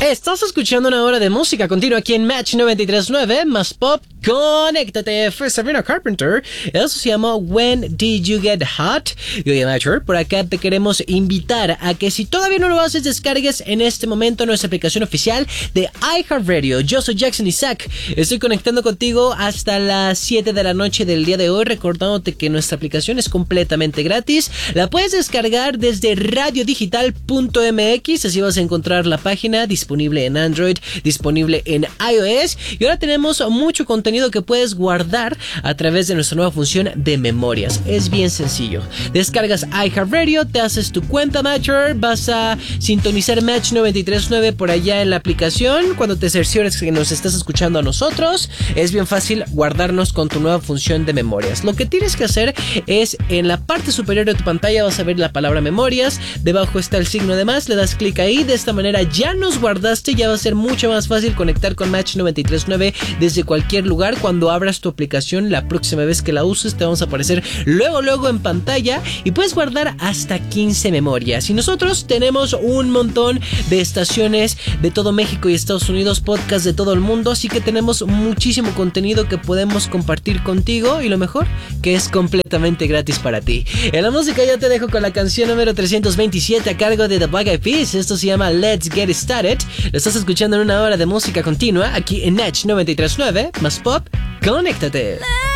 Estás escuchando una hora de música continua aquí en Match 93.9 más pop. Conéctate, fue Sabrina Carpenter. Eso se llama When Did You Get Hot. Y oye, Matcher, por acá te queremos invitar a que si todavía no lo haces, descargues en este momento nuestra aplicación oficial de iHeartRadio. Yo soy Jackson Isaac. Estoy conectando contigo hasta las 7 de la noche del día de hoy, recordándote que nuestra aplicación es completamente gratis. La puedes descargar desde radiodigital.mx. Así vas a encontrar la página disponible en Android, disponible en iOS. Y ahora tenemos mucho contenido que puedes guardar a través de nuestra nueva función de memorias. Es bien sencillo. Descargas iHeartRadio, te haces tu cuenta Matcher, vas a sintonizar Match 93.9 por allá en la aplicación. Cuando te cerciores que nos estás escuchando a nosotros, es bien fácil guardarnos con tu nueva función de memorias. Lo que tienes que hacer es, en la parte superior de tu pantalla vas a ver la palabra memorias, debajo está el signo de más, le das clic ahí, de esta manera ya nos guardaste, ya va a ser mucho más fácil conectar con Match 93.9 desde cualquier lugar. Cuando abras tu aplicación, la próxima vez que la uses te vamos a aparecer luego en pantalla y puedes guardar hasta 15 memorias. Y nosotros tenemos un montón de estaciones de todo México y Estados Unidos, podcasts de todo el mundo, así que tenemos muchísimo contenido que podemos compartir contigo y lo mejor, que es completamente gratis para ti. En la música yo te dejo con la canción número 327 a cargo de The Black Eyed Peas. Esto se llama Let's Get Started. Lo estás escuchando en una hora de música continua aquí en Match 93.9 más pop. Conéctate.